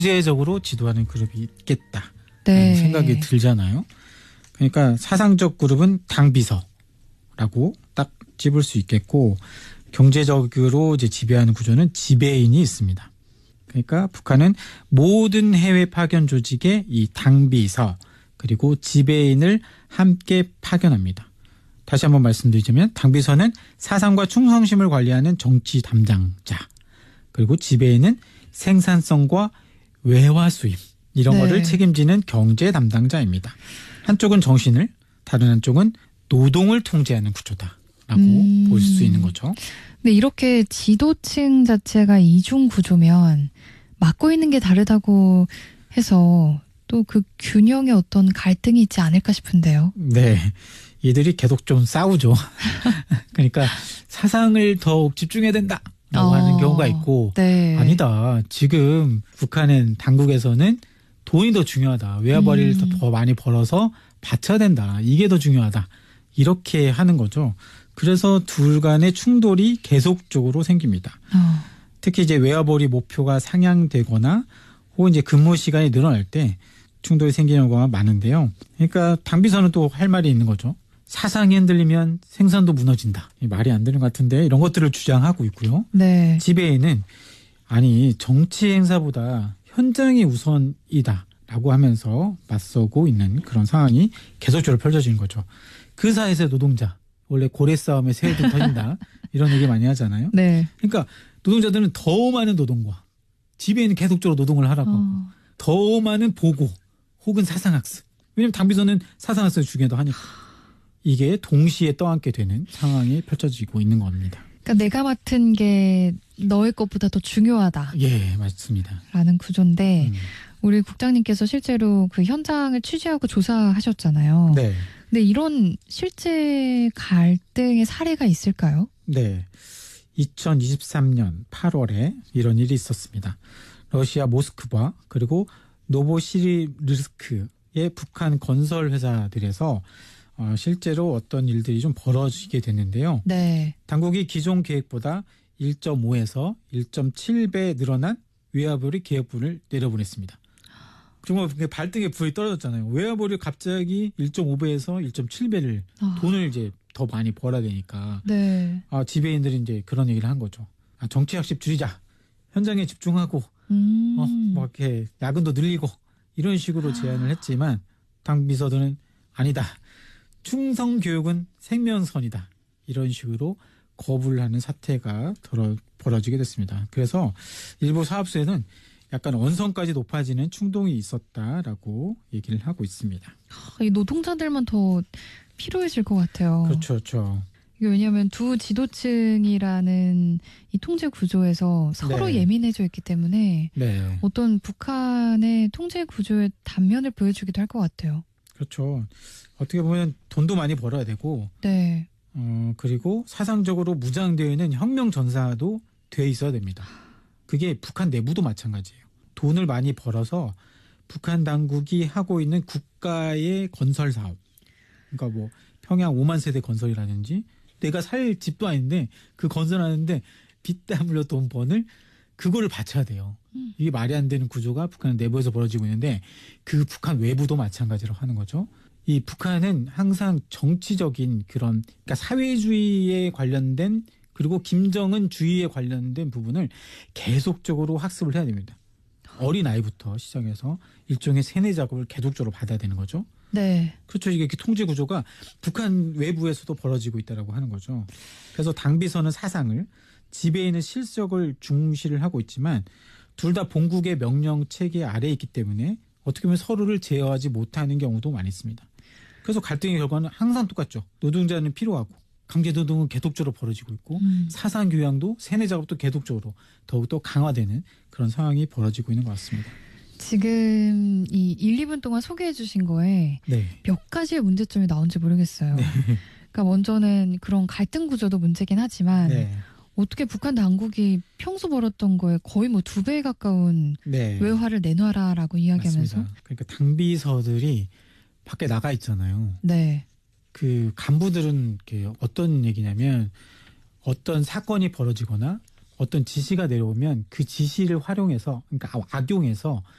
경제적으로 지도하는 그룹이 있겠다라는 네. 생각이 들잖아요. 그러니까 사상적 그룹은 당비서라고 딱 집을 수 있겠고, 경제적으로 이제 지배하는 구조는 지배인이 있습니다. 그러니까 북한은 모든 해외 파견 조직에 이 당비서 그리고 지배인을 함께 파견합니다. 다시 한번 말씀드리자면 당비서는 사상과 충성심을 관리하는 정치 담당자, 그리고 지배인은 생산성과 외화 수입 이런 네. 거를 책임지는 경제 담당자입니다. 한쪽은 정신을, 다른 한쪽은 노동을 통제하는 구조다라고 볼 수 있는 거죠. 근데 이렇게 지도층 자체가 이중 구조면 맡고 있는 게 다르다고 해서 또 그 균형에 어떤 갈등이 있지 않을까 싶은데요. 네. 이들이 계속 좀 싸우죠. 그러니까 사상을 더욱 집중해야 된다라고 하는 경우가 있고, 네. 아니다. 지금 북한은 당국에서는 돈이 더 중요하다. 외화벌이를 더 많이 벌어서 바쳐야 된다. 이게 더 중요하다. 이렇게 하는 거죠. 그래서 둘 간의 충돌이 계속적으로 생깁니다. 특히 이제 외화벌이 목표가 상향되거나 혹은 이제 근무 시간이 늘어날 때 충돌이 생기는 경우가 많은데요. 그러니까 당비서는 또 할 말이 있는 거죠. 사상이 흔들리면 생산도 무너진다. 말이 안 되는 것 같은데 이런 것들을 주장하고 있고요. 네. 지배인은 아니 정치 행사보다 현장이 우선이다라고 하면서 맞서고 있는 그런 상황이 계속적으로 펼쳐지는 거죠. 그 사이에서 노동자, 원래 고래 싸움에 새우등 터진다 이런 얘기 많이 하잖아요. 네. 그러니까 노동자들은 더 많은 노동과 지배인은 계속적으로 노동을 하라고 하고 더 많은 보고 혹은 사상학습. 왜냐하면 당비서는 사상학습을 중요하다 하니까. 이게 동시에 떠안게 되는 상황이 펼쳐지고 있는 겁니다. 그러니까 내가 맡은 게 너의 것보다 더 중요하다. 예, 맞습니다. 라는 구조인데 우리 국장님께서 실제로 그 현장을 취재하고 조사하셨잖아요. 네. 근데 이런 실제 갈등의 사례가 있을까요? 네. 2023년 8월에 이런 일이 있었습니다. 러시아 모스크바 그리고 노보시리르스크의 북한 건설 회사들에서 실제로 어떤 일들이 좀 벌어지게 됐는데요. 네. 당국이 기존 계획보다 1.5에서 1.7배 늘어난 외화벌이 계획분을 내려보냈습니다. 정말 발등에 불이 떨어졌잖아요. 외화벌이 갑자기 1.5배에서 1.7배를 돈을 이제 더 많이 벌어야 되니까. 네. 지배인들이 이제 그런 얘기를 한 거죠. 정치 학습 줄이자. 현장에 집중하고 뭐 이렇게 야근도 늘리고 이런 식으로 제안을 했지만 당비서들은 아니다. 충성 교육은 생명선이다. 이런 식으로 거부를 하는 사태가 벌어지게 됐습니다. 그래서 일부 사업소에는 약간 언성까지 높아지는 충동이 있었다라고 얘기를 하고 있습니다. 이 노동자들만 더 필요해질 것 같아요. 그렇죠, 그렇죠. 이게 왜냐하면 두 지도층이라는 이 통제 구조에서 서로 네. 예민해져 있기 때문에 네, 어떤 북한의 통제 구조의 단면을 보여주기도 할 것 같아요. 그렇죠. 어떻게 보면 돈도 많이 벌어야 되고, 네. 그리고 사상적으로 무장되어 있는 혁명 전사도 돼 있어야 됩니다. 그게 북한 내부도 마찬가지예요. 돈을 많이 벌어서 북한 당국이 하고 있는 국가의 건설 사업, 그러니까 뭐 평양 5만 세대 건설이라든지 내가 살 집도 아닌데 그 건설하는데 빚땀 흘려 돈 버는 그거를 바쳐야 돼요. 이게 말이 안 되는 구조가 북한 내부에서 벌어지고 있는데 그 북한 외부도 마찬가지로 하는 거죠. 이 북한은 항상 정치적인 그러니까 사회주의에 관련된 그리고 김정은주의에 관련된 부분을 계속적으로 학습을 해야 됩니다. 어린 아이부터 시작해서 일종의 세뇌 작업을 계속적으로 받아야 되는 거죠. 네. 그렇죠. 이게 통제 구조가 북한 외부에서도 벌어지고 있다라고 하는 거죠. 그래서 당비서는 사상을, 지배인은 실적을 중시를 하고 있지만 둘 다 본국의 명령 체계 아래에 있기 때문에 어떻게 보면 서로를 제어하지 못하는 경우도 많이 있습니다. 그래서 갈등의 결과는 항상 똑같죠. 노동자는 필요하고 강제노동은 계속적으로 벌어지고 있고 사상 교양도 세뇌 작업도 계속적으로 더욱더 강화되는 그런 상황이 벌어지고 있는 것 같습니다. 지금 이 1, 2분 동안 소개해 주신 거에 네. 몇 가지의 문제점이 나온지 모르겠어요. 네. 그러니까 먼저는 그런 갈등 구조도 문제긴 하지만 네. 어떻게 북한 당국이 평소 벌었던 거에 거의 뭐 2배에 가까운 네. 외화를 내놔라라고 이야기하면서. 맞습니다. 그러니까 당비서들이 밖에 나가 있잖아요. 네. 그 간부들은 어떤 얘기냐면 어떤 사건이 벌어지거나 어떤 지시가 내려오면 그 지시를 활용해서, 그러니까 악용해서